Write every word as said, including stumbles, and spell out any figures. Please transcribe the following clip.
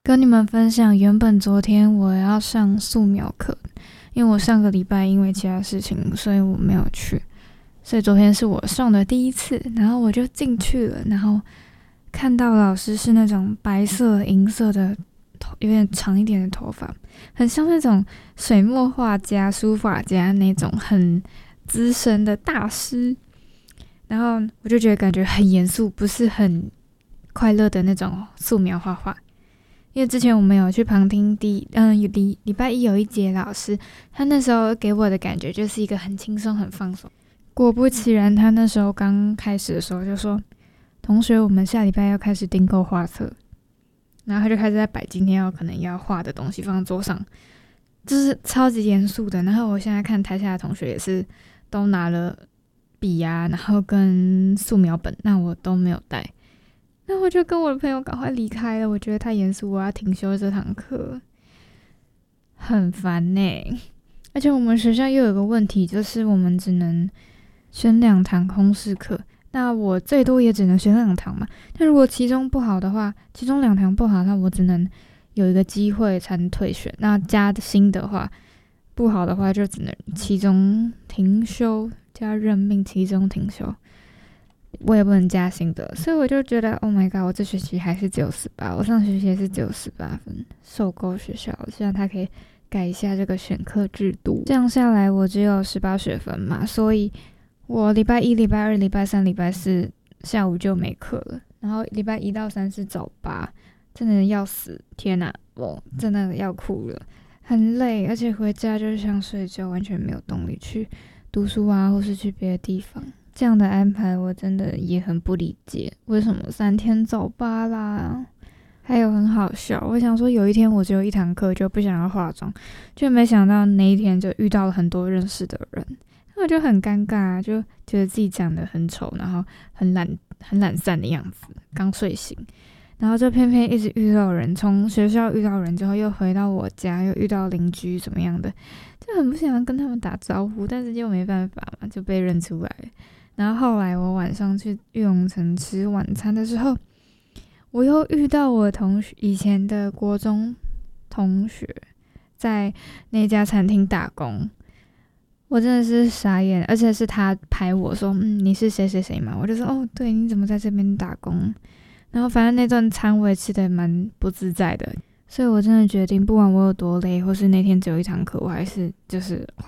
跟你们分享，原本昨天我要上素描课，因为我上个礼拜因为其他事情，所以我没有去，所以昨天是我上的第一次，然后我就进去了，然后看到老师是那种白色银色的头，有点长一点的头发，很像那种水墨画家、书法家那种很资深的大师，然后我就觉得感觉很严肃，不是很快乐的那种素描画画。因为之前我们有去旁听第嗯礼礼拜一有一节老师，他那时候给我的感觉就是一个很轻松很放松。果不其然，他那时候刚开始的时候就说：“同学，我们下礼拜要开始订购画册。”然后他就开始在摆今天要可能要画的东西放在桌上，就是超级严肃的。然后我现在看台下的同学也是都拿了笔啊，然后跟素描本，那我都没有带。那我就跟我的朋友赶快离开了，我觉得太严肃，我要停休这堂课，很烦欸。而且我们学校又有个问题，就是我们只能选两堂空室课，那我最多也只能选两堂嘛。但如果其中不好的话，其中两堂不好的话，我只能有一个机会才能退选。那加薪的话，不好的话就只能期中停休，加任命期中停休。我也不能加薪的，所以我就觉得 Oh my god， 我这学期还是只有十八，我上学期也是只有十八分，受够学校了。希望他可以改一下这个选课制度，这样下来我只有十八学分嘛，所以我礼拜一、礼拜二、礼拜三、礼拜四下午就没课了，然后礼拜一到三是早八，真的要死，天哪，我真的要哭了，很累，而且回家就想睡觉，完全没有动力去读书啊，或是去别的地方。这样的安排我真的也很不理解，为什么三天早八啦？还有很好笑，我想说有一天我只有一堂课就不想要化妆，就没想到那一天就遇到了很多认识的人，我就很尴尬，就觉得自己长得很丑，然后很懒很懒散的样子，刚睡醒，然后就偏偏一直遇到人，从学校遇到人之后又回到我家，又遇到邻居怎么样的，就很不想跟他们打招呼，但是又没办法嘛，就被认出来了。然后后来我晚上去玉龙城吃晚餐的时候，我又遇到我同学以前的国中同学在那家餐厅打工，我真的是傻眼，而且是他拍我说嗯你是谁谁谁嘛，我就说哦对，你怎么在这边打工？然后反正那顿餐我也吃得蛮不自在的，所以我真的决定不管我有多累，或是那天只有一堂课，我还是就是